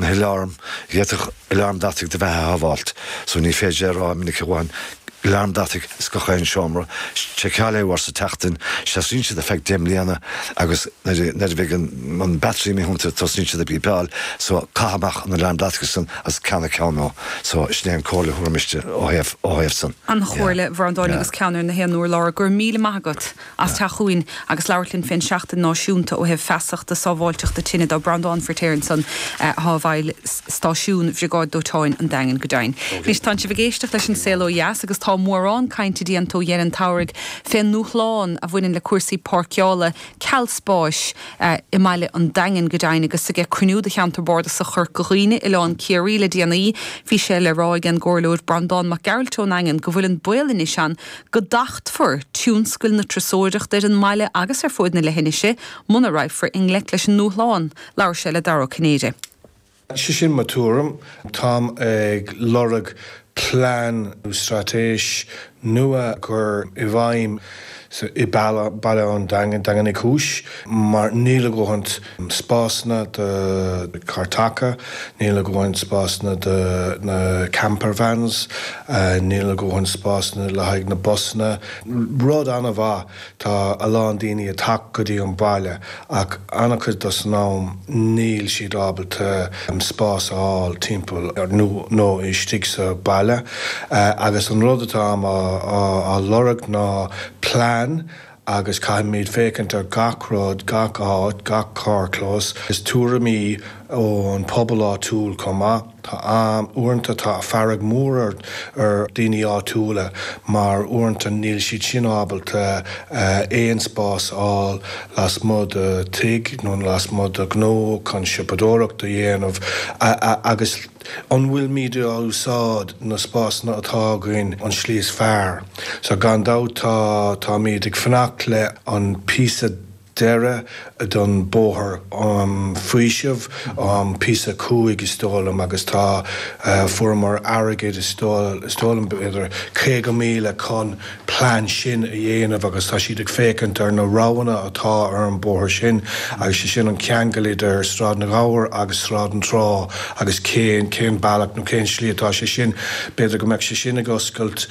na alarm, gheitach alarm datig de bheith havált, so ní féidir rá minic bháin alarm datig scochain siomra, sé ceala war sa teachtain, sé sínse de feic déimlíana, agus nid bhígan man battery mé húnta tó sínse de bíbal, so cahamach an alarm datig san as canna ceanó, so snéan cóla húrmiste óhéh san. An chóirle bhar an dáin agus ceannar na héanúir lára gur míle magat as tá chuin agus leirlinn fin seachtain náisiúnta ó heh fesacht a sábháilteach de tinine á Brandán Fertéireann san hábhail stáisiún bhrígáid dótáin an dagan go dain. Bhís tá si bhgéisteach leis an saoló yes agus tá mórrán caiinte díantó dhéan táirg féin núchláán a bhfuin le cuasaí parceála cealspáis I maiile an dagan go dain agus a cruú de cheantarborda sa chur goghine i leán ciaríle díanaí hí sé le ráig an gcóirleúir Brandán mac geirltó nagan go bhfuil an builin is an go dacht for túúnscoil na trasóideach de an maiile agus ar fóid na lehinise muna raibh for inglec leis an núchláán leir sé le daró Cnéide. Si sin matúram tám ag lorag plán stratéis nua gur I bhaim I baile an dagan I cúis, mar níla gohant spásna de Cartaca, níla gohant spásna de na campervans, níla gohant spásna le haig na busna. Rud anna bha tá alán daoine atá go dtí an baile, ach annachchud dos nám níl siad ábalta spás áil timpeall ar nó I stig sa baile, agus an rud atá á lorag ná plán agus caiim míad fécint ar gachród, gach áit, gach cárclós, is túra mí ó an pobl átúil comá, tá uanta tá farag mór ar daoine átúla, mar uanta níl siad sin ábalta éon spás áil las mud tig, nó las mud a gnó chun sipadóireacht a dhéanamh, agus an bhfuil míad á úsáid na spásna atá gainn an slíos fearr. So gan dá tá míad ag fanacht le an písa deire don bóthir faoisimh písa cúig I stólam agus tá formar airgid stólam beidir 5,000 chun plán sin a dhéanamh agus tá siad ag fécint ar na ráhanna atá ar an bóthir sin agus sin an ceangalid ar strád na gáhar agus strád an trá agus cén bailach nó cén slítá sin beidir go meid sin ag oscailt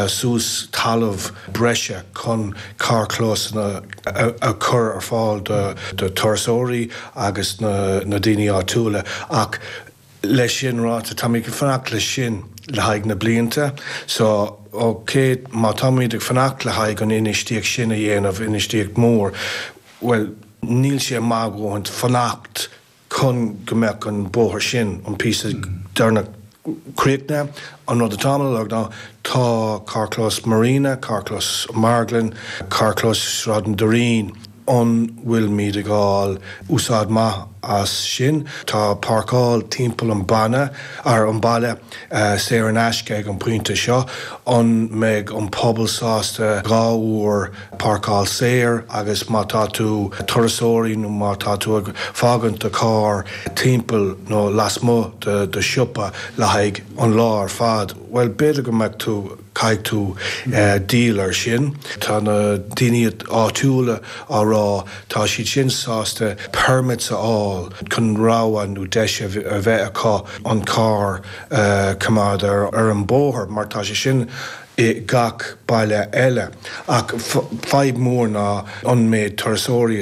sús talamh breise chun cárclós a chur ar fáil de torasóirí agus na daoine átúla ach leis sin ráta tá mí go fanacht le sin le haig na blianta, so cé má tá míad ag fanacht le haig an inistíoch sin a dhéanamh inistíoch mór, well níl sé mágóint fanacht chun go mbeadh an bóthir sin an písa dearnach Creekna, an rud atá ag ná tá cárclós Marina, cárclós Marglin, cárclós Srádan Dorín, an bhfuil míad ag gáil úsáid maith as sin, tá parcáil timpeall an bana ar an baile sé an eisce ag an puinte seo, an méid an pobl sásta gáúir parcáil séir agus má tá tú torasóirí nó má tá tú ag fágant a cá timpeall nó lasmó de siúpa le haig an lár fad. Well, beidir go meid tú caiig tú díal ar sin, tá na daoine átúla árá tá siad sin sásta permits á chun ráhan nó deise a bheith aá an cá cumad ar an bóthir, mar tá sé sin I gach baile eile. Ach feidh mór ná an méid torasóirí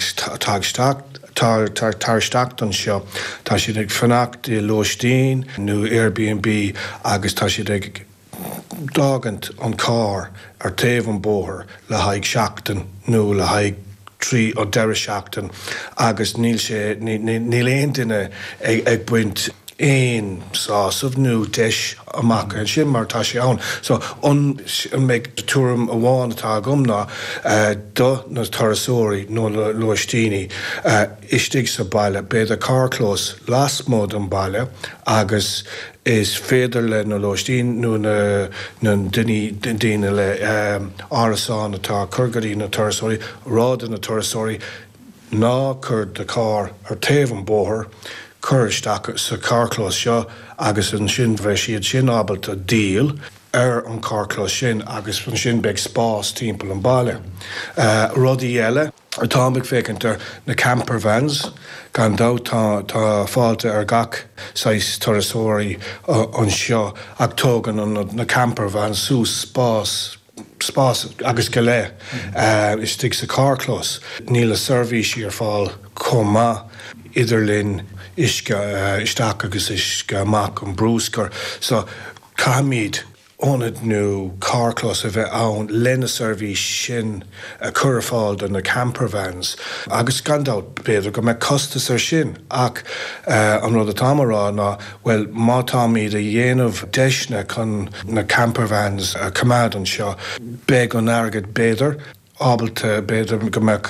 tarsteacht an seo, tá siad ag fanacht I Lóistín nó Airbnb agus tá siad ag dágant an cá ar taobh an bóthir le haig seachtain nó le haig trí ó deire seachtain agus níl éon duine ag buint éon sásamh nó deis amach an sin mar tá sé ann. So an méid túram a bháin atá gomná do na torasóirí nó Lóistíní istigh sa baile beidir cárclós lasmód an baile agus is féidir le na Lóistín nó na duine le árasán atá curgarí na torasóirí rád na torasóirí ná chur de cá ar taobh an bóthir chuirteach sa cárclós seo agus an sin bheith siad sin ábalta díal ar an cárclós sin agus an sin beag spás timpeall an baile. Rudaí eile Atámic fécintar na camper vans gan dá tá fáilte ar gach 6 torasóirí an seo ach tógan na camper vans sús spás agus go le is tí sa carclós. Níl a servísí ar fáil comá idirlinn isteach agus isce amach an brúscar. So caimid ónad nó carclós a bheith ann lena servís sin a chur fáil den na camper vans. Agus gandát beidir go me costas ar sin ach an rud atá rá ná well má tá míad a dhéanamh deisne chun na camper vans a cumad an seo beag an airgad beidir ábalta beidir go meach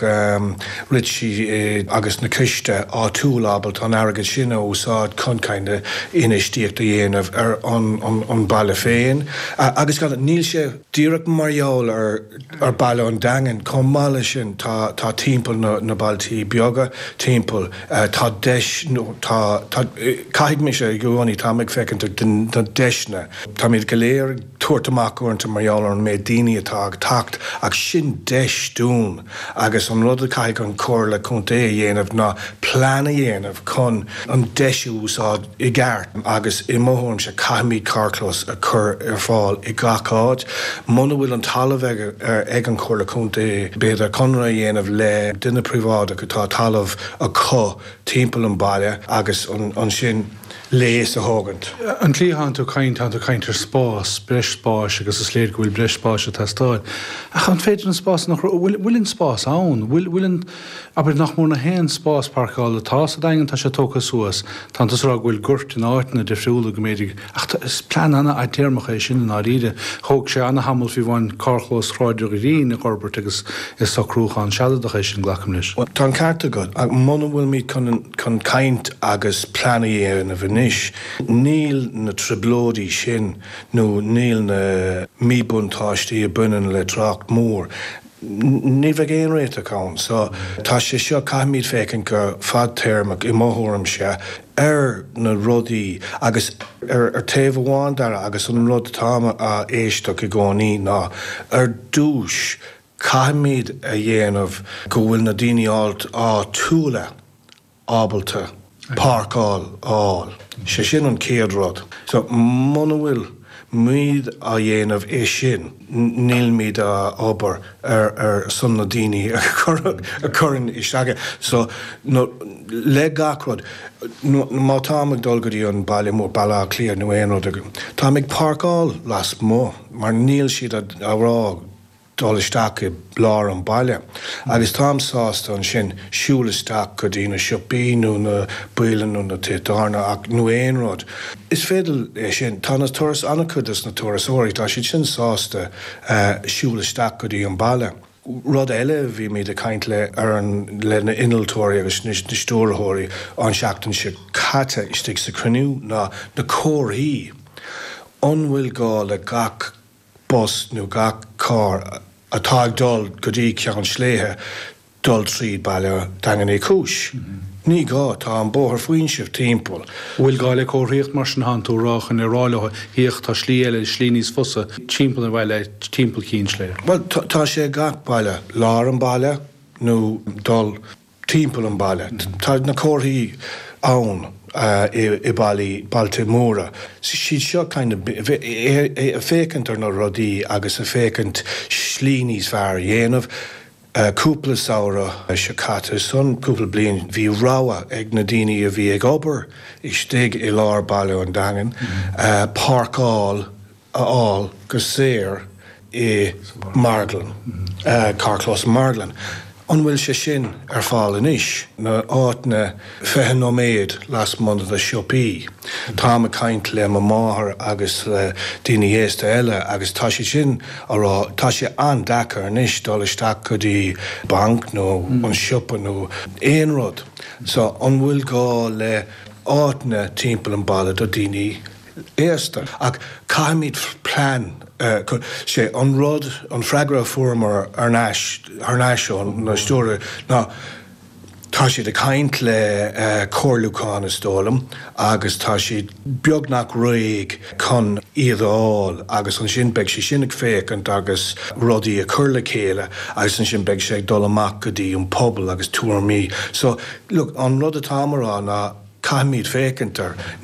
rití agus na ciste á túil ábalt an airgad sin úsáid chun cainte inistíocht a dhéanamh ar an baile féin. Agus gan níl sé díreach marall ar baile an dagan chun mála sin tá timppel na bailtaí beaga timppel tá deis caiig mi sé gohhaí tá meid fecintar na deisne. Tá míad go léir tuairtamach uanta marall an méid daoine atá tacht ach sin deisún agus an rud a caiig an cóir le chun é dhéanamh ná plana dhéanamh chun an deisiúsáid i gceart agus i mthórm se caiimid carclós a chur ar fáil i gacáid. Muna bhfuil an talamh ag an cóir le chun é beidir conra dhéanamh le duine príváide go tá talamh a có timppel an baile agus an sin léas a hágant. An tlíán tú caiintar spás, breis spás agus is léir gohfuil breis spás a testáid. A chan féidir an spás nach bhfuiln spás ann, bhfuiln aber nach mór na hen spás parkáil atá a dagan tá sé tócha suas, tantas rá bhfuil gurt in áitna de friúla go méidir. Ach is plán anna a téirmach é sin na ríide, thóg sé anna hamil fi bhain carchlós chráidir go rí na Corbett agus is sacrúchan seadach é sin glacham leis. Tá carta go, ag muna bhfuil míad chun caint agus plana dhéanamh a níis. Níl na triblódí sin nó níl na míbuntáistí a bunan le tracht mór. Ní bheith géon réit aán, so tá sé seo caiimid fécinn go fad téirmach i mthórm se ar na rudaí agus ar taobh amháin dara agus an rud táma a éisteach i gcónaí ná ar dúis caiimid a dhéanamh go bhfuil na daoine áilt á túla ábalta parkáil áil. sé sin an céad rud. So muna bhfuil míad a dhéanamh é sin, níl míad a obair ar son na daoine a churann isteaga. So le gacrod, má táimid dul go dtí an baile mór baile clíar nó éon rud agat. Táimid parkáil las mó, mar níl siad a rá dul isteach blár an baile. Agus tám sásta an sin siúlasteach go dtí na siopíú na buileanú na tétarna ach nó éon rud. Is féidir é sin tá na turas annacudas na turasóirí tá siad sin sásta siúlasteach go dtí an baile. Rud eile bhí míad a caint le ar an le na inaltóirí agus na stórathirí an seachtain se caite istigh sa cruinniú na cóirí. Anhfuil gá le gach bus nó gach cá atá dul go dtí ceann sléithe dul tríd baile dagan é cúis. Ní gá tá an bóthar faoin sibh timppel. Bhfuil gáile cóíocht mar sin hanú ráchan i ráile híocht tá slí eile slí níos fusa timppel a bhile timppel cín sléir. Well tá sé gach baile lár an baile nó dul timppel an baile. Tá na cóirí ann I bailta móra. Siad seo fécint ar na rudaí agus a fécint slí níos fearr dhéanamh cúpla saora se caite son cúpla bliain bhí ráha ag na daoine a bhí ag obair istigh I lár baile an dagan parkáil aáil go séir I Marglan, Carclós Marglan. Anhfuil sé sin ar fáil inis na áitna feithe nóméad las munda a siopí. Tá a caint le ma máthair agus le daoine éasta eile agus tá sé sin ará tá sé an dachar inis dul isteach go dtí banc nó an siopa nó éon rud. So anhfuil gá le áitna timppel an baile do daoine éasta ach caiimid plán sé an rud an freigra fuair ar náisio na stóra ná tá siad a caint le cóirlúcháin is dólam, agus tá siad beagnach roiig chun iadháil agus an sin beag sé sinnig fécant agus rudaí a chur le chéile agus an sin beag sé ag dul amach go dtí an pobl agus túairmí. So, look, an rud atá marrán ná caiimíad fécantar